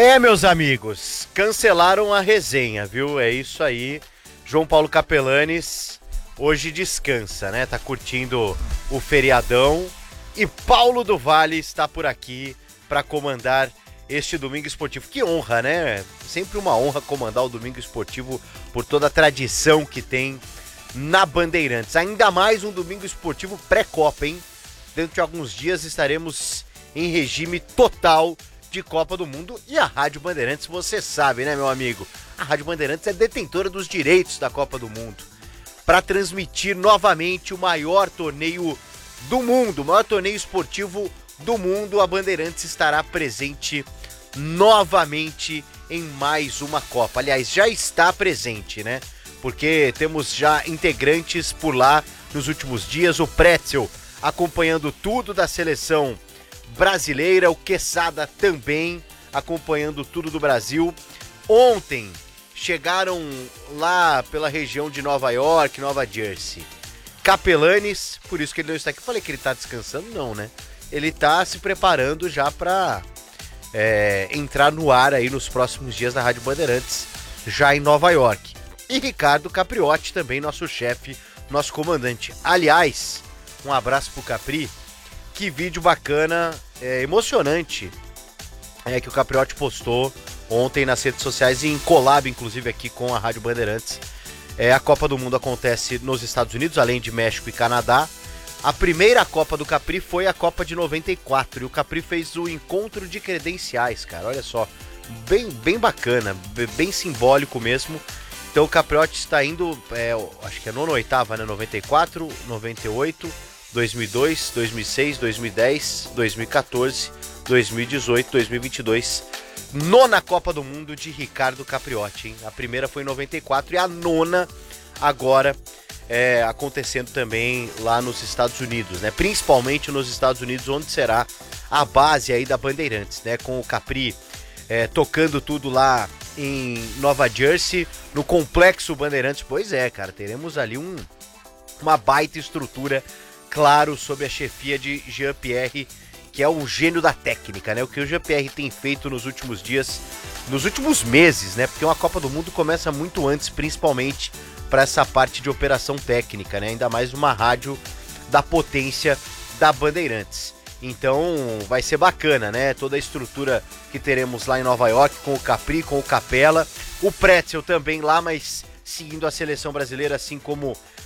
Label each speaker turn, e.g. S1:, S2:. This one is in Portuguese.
S1: Meus amigos, cancelaram a resenha, viu? É isso aí. João Paulo Capelanes hoje descansa, né? Tá curtindo o feriadão. E Paulo do Vale está por aqui para comandar este Domingo Esportivo. Que honra, né? Sempre uma honra comandar o Domingo Esportivo por toda a tradição que tem na Bandeirantes. Ainda mais um Domingo Esportivo pré-Copa, hein? Dentro de alguns dias estaremos em regime total de Copa do Mundo. E a Rádio Bandeirantes, você sabe, né, meu amigo? A Rádio Bandeirantes é detentora dos direitos da Copa do Mundo para transmitir novamente o maior torneio do mundo, o maior torneio esportivo do mundo. A Bandeirantes estará presente novamente em mais uma Copa. Aliás, já está presente, né? Porque temos já integrantes por lá nos últimos dias. O Pretzel acompanhando tudo da seleção brasileira, o Quesada também acompanhando tudo do Brasil. Ontem chegaram lá pela região de Nova York, Nova Jersey, Capelanes, por isso que ele não está aqui. Eu falei que ele está descansando, não, né? Ele está se preparando já para entrar no ar aí nos próximos dias da Rádio Bandeirantes, já em Nova York. E Ricardo Capriotti também, nosso chefe, nosso comandante. Aliás, um abraço pro Capri. Que vídeo bacana, emocionante, que o Capriotti postou ontem nas redes sociais, em collab, inclusive, aqui com a Rádio Bandeirantes. A Copa do Mundo acontece nos Estados Unidos, além de México e Canadá. A primeira Copa do Capri foi a Copa de 94, e o Capri fez o encontro de credenciais, cara, olha só, bem bacana, bem simbólico mesmo. Então o Capriotti está indo, acho que é nona ou oitava, né? 94, 98, 2002, 2006, 2010, 2014, 2018, 2022. Nona Copa do Mundo de Ricardo Capriotti, hein? A primeira foi em 94 e a nona agora acontecendo também lá nos Estados Unidos, né? Principalmente nos Estados Unidos, onde será a base aí da Bandeirantes, né? Com o Capri tocando tudo lá em Nova Jersey, no Complexo Bandeirantes. Pois é, cara, teremos ali uma baita estrutura, claro, sob a chefia de Jean-Pierre, que é um gênio da técnica, né? O que o Jean-Pierre tem feito nos últimos dias, nos últimos meses, né? Porque uma Copa do Mundo começa muito antes, principalmente para essa parte de operação técnica, né? Ainda mais uma rádio da potência da Bandeirantes. Então vai ser bacana, né? Toda a estrutura que teremos lá em Nova York, com o Capri, com o Capela, o Pretzel também lá, mas seguindo a seleção brasileira, assim como